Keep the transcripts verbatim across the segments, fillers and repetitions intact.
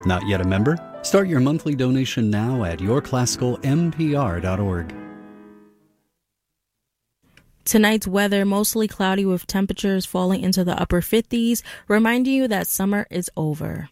Not yet a member? Start your monthly donation now at your classical m p r dot org. Tonight's weather, mostly cloudy with temperatures falling into the upper fifties, reminding you that summer is over.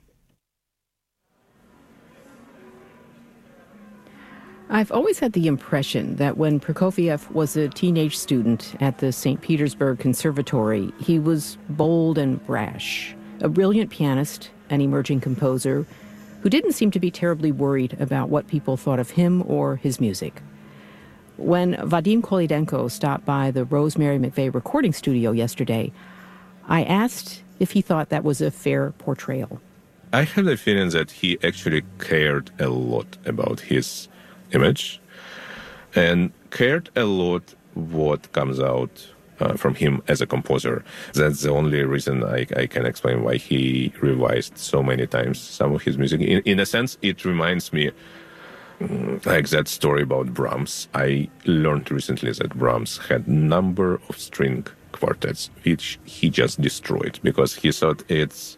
I've always had the impression that when Prokofiev was a teenage student at the Saint Petersburg Conservatory, he was bold and brash, a brilliant pianist, an emerging composer, who didn't seem to be terribly worried about what people thought of him or his music. When Vadim Kolidenko stopped by the Rosemary McVey recording studio yesterday, I asked if he thought that was a fair portrayal. I have the feeling that he actually cared a lot about his image and cared a lot what comes out uh, from him as a composer. That's the only reason I, I can explain why he revised so many times some of his music. In, in a sense, it reminds me like that story about Brahms. I learned recently that Brahms had number of string quartets which he just destroyed because he thought it's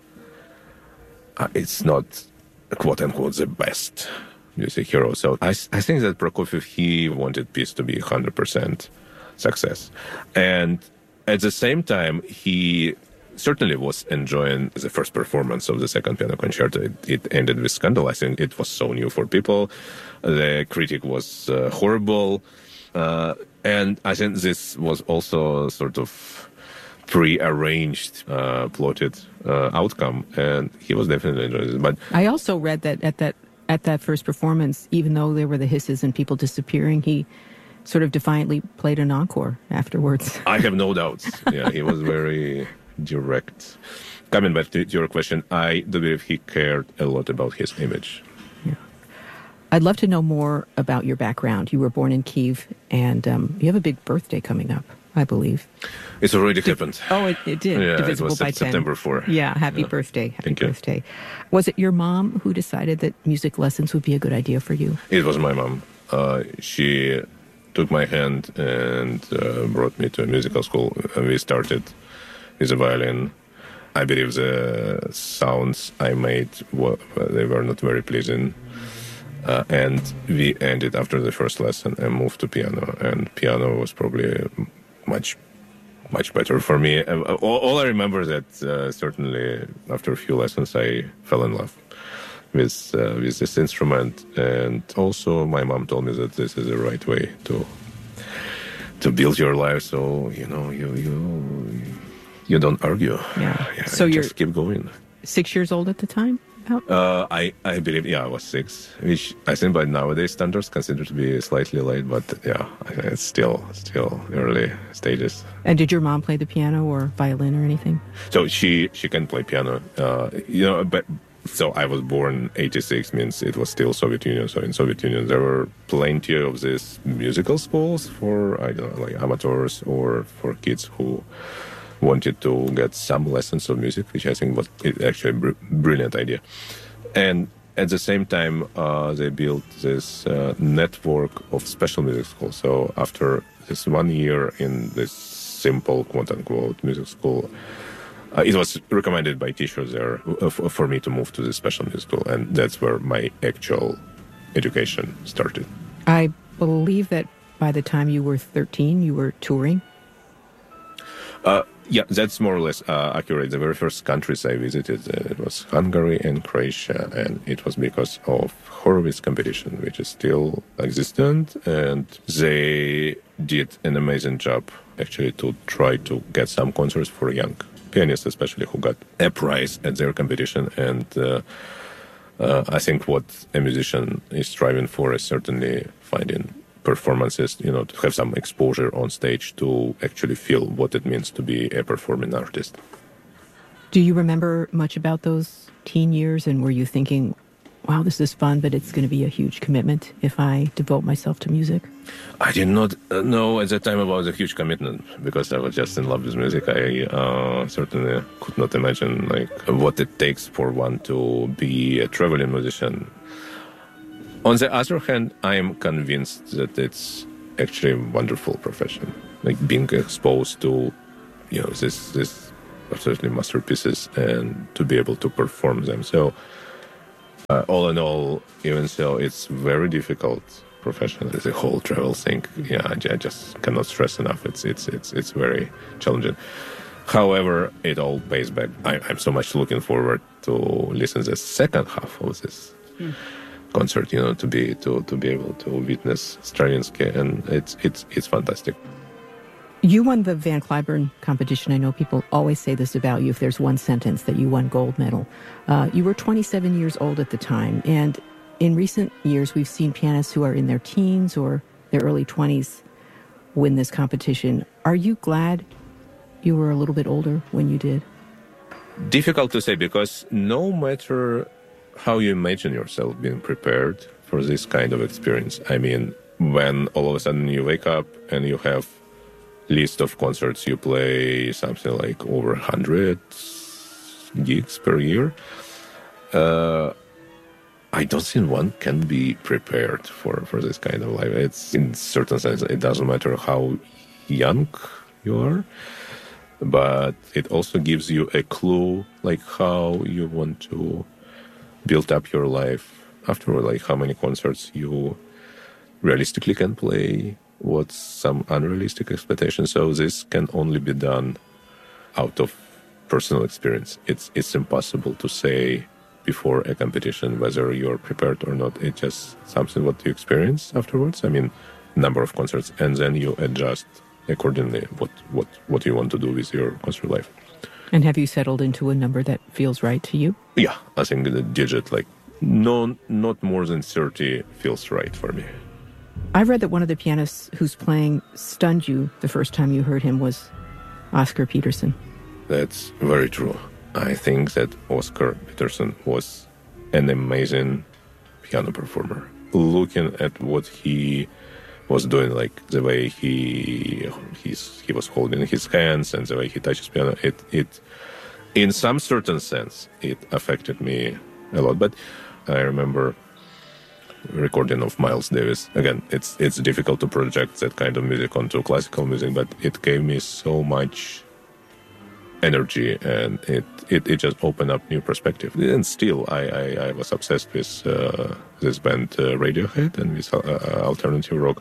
uh, it's not quote unquote the best music hero. So I, I think that Prokofiev, he wanted piece to be one hundred percent success, and at the same time he certainly was enjoying the first performance of the second piano concerto. It, it ended with scandal. I think it was so new for people. The critic was uh, horrible. Uh, and I think this was also sort of pre-arranged, uh, plotted uh, outcome. And he was definitely enjoying it. But I also read that at that at that first performance, even though there were the hisses and people disappearing, he sort of defiantly played an encore afterwards. I have no doubts. Yeah, he was very direct. Coming back to your question, I do believe he cared a lot about his image. Yeah. I'd love to know more about your background. You were born in Kyiv, and um, you have a big birthday coming up, I believe. It's already did, happened. Oh, it, it did. Yeah, Divisible it was by September fourth. Yeah, happy yeah. birthday. Happy Thank birthday. You. Was it your mom who decided that music lessons would be a good idea for you? It was my mom. Uh, she took my hand and uh, brought me to a musical school. We started with a violin. I believe the sounds I made, well, they were not very pleasing. Uh, and we ended after the first lesson and moved to piano. And piano was probably much, much better for me. All, all I remember that uh, certainly after a few lessons I fell in love with uh, with this instrument. And also my mom told me that this is the right way to to build your life. So, you know, you you you don't argue. Yeah. yeah so you you're just keep going. Six years old at the time? Uh, I, I believe, yeah, I was six, which I think by nowadays standards considered to be slightly late, but yeah, it's still still early stages. And did your mom play the piano or violin or anything? So she she can play piano, uh, you know, but so I was born eighty-six, means it was still Soviet Union. So in Soviet Union there were plenty of these musical schools for, I don't know, like amateurs or for kids who wanted to get some lessons of music, which I think was actually a br- brilliant idea. And at the same time, uh, they built this uh, network of special music schools. So after this one year in this simple, quote-unquote, music school, uh, it was recommended by teachers there uh, f- for me to move to this special music school. And that's where my actual education started. I believe that by the time you were thirteen, you were touring? Uh, yeah, that's more or less uh, accurate. The very first countries I visited, uh, it was Hungary and Croatia, and it was because of Horowitz competition, which is still existent, and they did an amazing job, actually, to try to get some concerts for young pianists, especially, who got a prize at their competition, and uh, uh, I think what a musician is striving for is certainly finding performances, you know, to have some exposure on stage to actually feel what it means to be a performing artist. Do you remember much about those teen years, and were you thinking, wow, this is fun, but it's going to be a huge commitment if I devote myself to music? I did not know at that time about the huge commitment because I was just in love with music. I uh, certainly could not imagine like what it takes for one to be a traveling musician. On the other hand, I am convinced that it's actually a wonderful profession. Like being exposed to, you know, this this absolutely masterpieces and to be able to perform them. So Uh, all in all, even so, it's very difficult professionally. The whole travel thing, yeah, I, I just cannot stress enough. It's it's it's it's very challenging. However, it all pays back. I, I'm so much looking forward to listen to the second half of this mm. concert. You know, to be to to be able to witness Stravinsky, and it's it's it's fantastic. You won the Van Cliburn competition. I know people always say this about you. If there's one sentence that you won gold medal, uh, you were twenty-seven years old at the time, and in recent years we've seen pianists who are in their teens or their early twenties win this competition. Are you glad you were a little bit older when you did? Difficult to say, because no matter how you imagine yourself being prepared for this kind of experience, I mean, when all of a sudden you wake up and you have list of concerts you play, something like over one hundred gigs per year, uh, I don't think one can be prepared for, for this kind of life. It's, in certain sense, it doesn't matter how young you are, but it also gives you a clue, like how you want to build up your life afterward, like how many concerts you realistically can play, what's some unrealistic expectations. So this can only be done out of personal experience. It's it's impossible to say before a competition whether you're prepared or not. It's just something what you experience afterwards. I mean, number of concerts, and then you adjust accordingly what what what you want to do with your concert life. And have you settled into a number that feels right to you? Yeah, I think the digit, like no, not more than thirty feels right for me. I read that one of the pianists whose playing stunned you the first time you heard him was Oscar Peterson. That's very true. I think that Oscar Peterson was an amazing piano performer. Looking at what he was doing, like the way he he's, he was holding his hands and the way he touches piano, it, it, in some certain sense, it affected me a lot. But I remember recording of Miles Davis. Again, it's it's difficult to project that kind of music onto classical music, but it gave me so much energy, and it, it, it just opened up new perspective. And still, I, I, I was obsessed with uh, this band uh, Radiohead and with uh, alternative rock.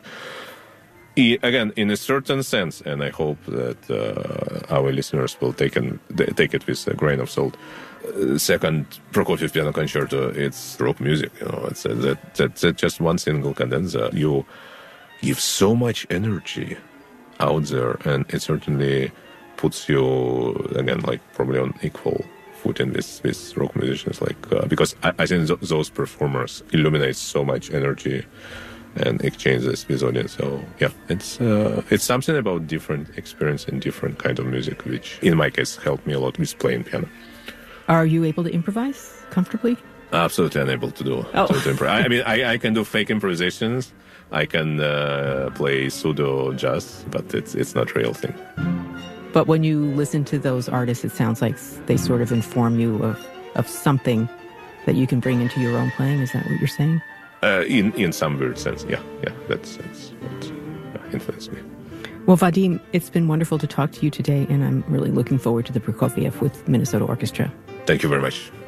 I, again, in a certain sense, and I hope that uh, our listeners will take, an, take it with a grain of salt. Uh, second Prokofiev piano concerto, it's rock music, you know. It's uh, that, that that just one single cadenza. You give so much energy out there, and it certainly puts you again, like probably on equal footing with with rock musicians. Like uh, because I, I think th- those performers illuminate so much energy and exchanges with audience. So yeah, it's uh, it's something about different experience and different kind of music, which in my case helped me a lot with playing piano. Are you able to improvise comfortably? Absolutely unable to do. Oh. To, to improv. I, I mean, I, I can do fake improvisations. I can uh, play pseudo jazz, but it's it's not a real thing. But when you listen to those artists, it sounds like they sort of inform you of, of something that you can bring into your own playing. Is that what you're saying? Uh, in in some weird sense, yeah, yeah. That's that's what uh, influenced me. Well, Vadim, it's been wonderful to talk to you today, and I'm really looking forward to the Prokofiev with Minnesota Orchestra. Thank you very much.